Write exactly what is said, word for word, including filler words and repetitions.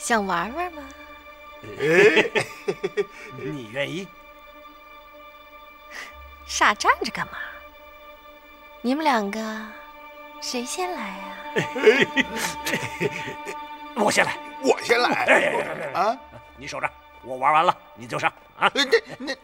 想玩玩吗？ 你愿意？ 傻站着干嘛？你们两个谁先来啊？ 我先来， 我先来啊！ 你守着，我玩完了你就上啊！ 那那